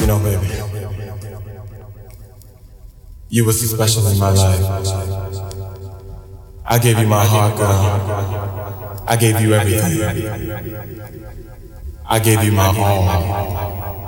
You know, baby, you were so special in my life. I gave you my heart, girl. I gave you everything. I gave you my all.